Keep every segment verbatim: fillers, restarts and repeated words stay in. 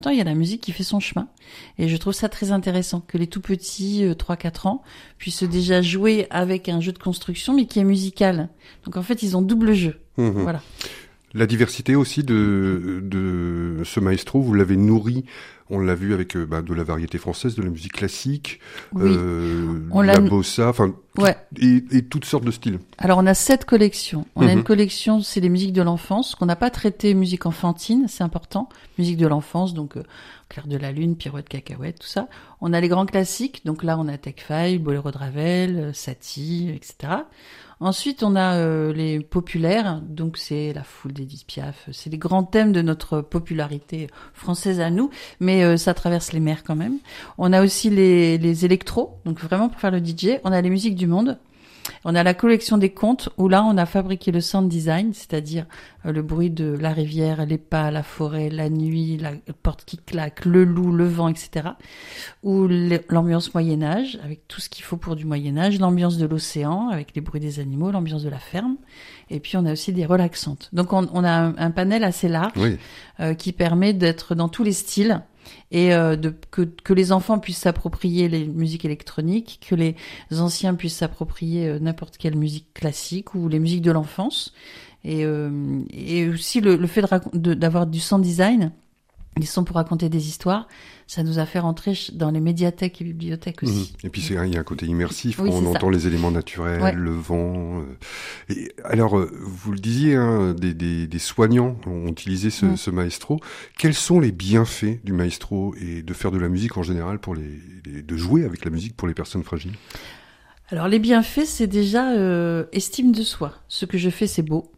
il y a la musique qui fait son chemin. Et je trouve ça très intéressant que les tout petits, euh, trois quatre ans, puissent déjà jouer avec un jeu de construction, mais qui est musical. Donc en fait, ils ont double jeu. Mmh. Voilà. La diversité aussi de, de ce maestro, vous l'avez nourri, on l'a vu avec euh, bah, de la variété française, de la musique classique, oui. euh, on la bossa, enfin, ouais. et, et toutes sortes de styles. Alors on a sept collections. On mmh. a une collection, c'est les musiques de l'enfance, qu'on n'a pas traité musique enfantine, c'est important. Musique de l'enfance, donc euh, Clair de la Lune, Pirouette, Cacahuète, tout ça. On a les grands classiques, donc là on a Tech Five, Boléro de Ravel, Satie, et cetera. Ensuite, on a euh, les populaires, donc c'est la foule d'Édith Piaf, c'est les grands thèmes de notre popularité française à nous, mais euh, ça traverse les mers quand même. On a aussi les, les électros, donc vraiment pour faire le D J. On a les musiques du monde. On a la collection des contes, où là, on a fabriqué le sound design, c'est-à-dire euh, le bruit de la rivière, les pas, la forêt, la nuit, la porte qui claque, le loup, le vent, et cetera. Ou l'ambiance Moyen-Âge, avec tout ce qu'il faut pour du Moyen-Âge, l'ambiance de l'océan, avec les bruits des animaux, l'ambiance de la ferme. Et puis, on a aussi des relaxantes. Donc, on, on a un, un panel assez large oui. euh, qui permet d'être dans tous les styles. Et euh, de, que, que les enfants puissent s'approprier les musiques électroniques, que les anciens puissent s'approprier euh, n'importe quelle musique classique ou les musiques de l'enfance. Et, euh, et aussi le, le fait de rac- de, d'avoir du sound design, des sons pour raconter des histoires, ça nous a fait rentrer dans les médiathèques et bibliothèques aussi. Mmh. Et puis c'est, il y a un côté immersif, oui, on entend ça. les éléments naturels, ouais. le vent. Euh, et alors, euh, vous le disiez, hein, des, des, des soignants ont utilisé ce, mmh. ce maestro. Quels sont les bienfaits du maestro et de faire de la musique en général pour les, les de jouer avec la musique pour les personnes fragiles? Alors les bienfaits, c'est déjà euh, estime de soi. Ce que je fais, c'est beau.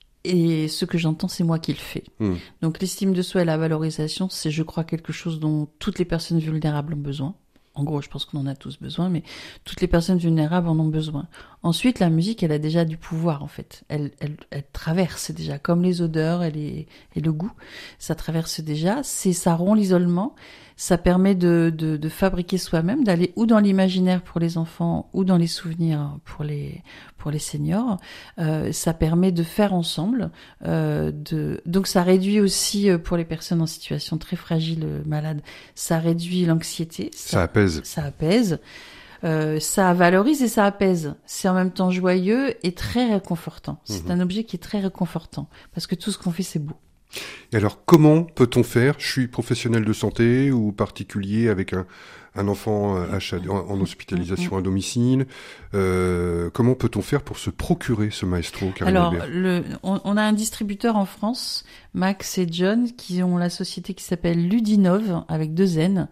Et ce que j'entends, c'est moi qui le fais. Mmh. Donc l'estime de soi et la valorisation, c'est, je crois, quelque chose dont toutes les personnes vulnérables ont besoin. En gros, je pense qu'on en a tous besoin, mais toutes les personnes vulnérables en ont besoin. Ensuite, la musique, elle a déjà du pouvoir, en fait. Elle, elle, elle traverse déjà, comme les odeurs et, les, et le goût. Ça traverse déjà. C'est, ça rompt l'isolement. Ça permet de, de, de fabriquer soi-même, d'aller ou dans l'imaginaire pour les enfants, ou dans les souvenirs pour les, pour les seniors. Euh, ça permet de faire ensemble. Euh, de, donc, ça réduit aussi, pour les personnes en situation très fragile, malades, ça réduit l'anxiété. Ça, ça apaise. Ça apaise. Euh, ça valorise et ça apaise. C'est en même temps joyeux et très réconfortant. C'est mmh. un objet qui est très réconfortant parce que tout ce qu'on fait, c'est beau. Et alors, comment peut-on faire? Je suis professionnel de santé ou particulier avec un, un enfant H A D, en, en hospitalisation à domicile. Euh, comment peut-on faire pour se procurer ce maestro, Karine Alors, Albert le, on, on a un distributeur en France, Max et John, qui ont la société qui s'appelle Ludinov, avec deux N.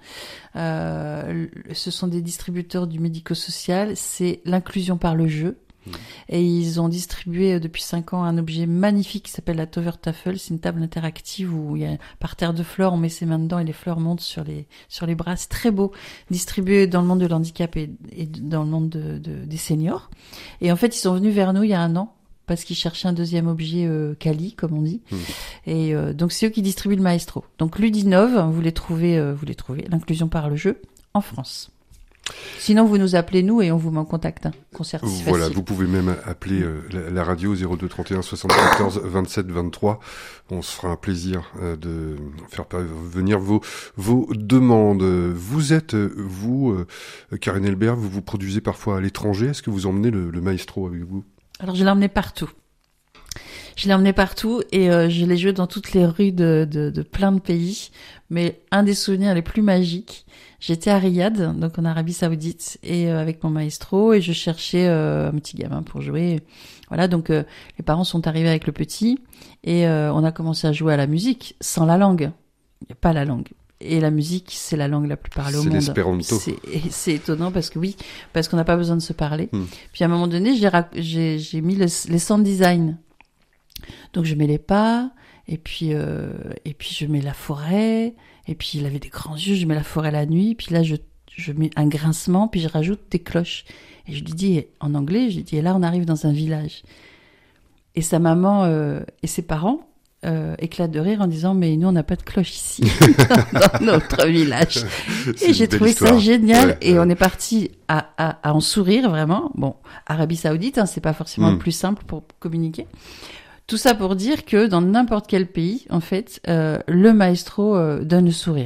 Euh, ce sont des distributeurs du médico-social. C'est l'inclusion par le jeu. Et ils ont distribué depuis cinq ans un objet magnifique qui s'appelle la Tover Tafel. C'est une table interactive où il y a par terre de fleurs, on met ses mains dedans et les fleurs montent sur les sur les bras. C'est très beau, distribué dans le monde de l'handicap et, et dans le monde de, de, des seniors. Et en fait, ils sont venus vers nous il y a un an parce qu'ils cherchaient un deuxième objet euh, quali, comme on dit. Mmh. Et euh, donc c'est eux qui distribuent le maestro. Donc Ludinov, vous les trouvez, euh, vous les trouvez, l'inclusion par le jeu en France. Sinon, vous nous appelez nous et on vous met en contact. Hein. Concert, c'est voilà, facile. Vous pouvez même appeler euh, la, la radio zéro deux trente et un soixante-quatorze vingt-sept vingt-trois. On se fera un plaisir euh, de faire venir vos vos demandes. Vous êtes, vous, euh, Karine Albert, vous vous produisez parfois à l'étranger. Est-ce que vous emmenez le, le maestro avec vous? Alors, je l'ai emmené partout. Je l'ai emmené partout et euh, je l'ai joué dans toutes les rues de, de, de plein de pays. Mais un des souvenirs les plus magiques, j'étais à Riyad, donc en Arabie Saoudite, et euh, avec mon maestro, et je cherchais euh, un petit gamin pour jouer. Voilà, donc euh, les parents sont arrivés avec le petit, et euh, on a commencé à jouer à la musique sans la langue. Il n'y a pas la langue. Et la musique, c'est la langue la plus parlée au monde. C'est l'espéranto. C'est, c'est étonnant parce que oui, parce qu'on n'a pas besoin de se parler. Hmm. Puis à un moment donné, j'ai, j'ai, j'ai mis les, les sound design. Donc je mets les pas, et puis euh, et puis je mets la forêt, et puis il avait des grands yeux, je mets la forêt la nuit, puis là je je mets un grincement, puis je rajoute des cloches. Et je lui dis en anglais, je lui dis et là on arrive dans un village. Et sa maman euh, et ses parents euh, éclatent de rire en disant mais nous on n'a pas de cloche ici dans notre village. Et j'ai trouvé histoire. ça génial ouais, et ouais. on est parti à, à à en sourire vraiment. Bon, Arabie Saoudite, hein, c'est pas forcément mmh. le plus simple pour communiquer. Tout ça pour dire que dans n'importe quel pays, en fait, euh, le maestro euh, donne le sourire.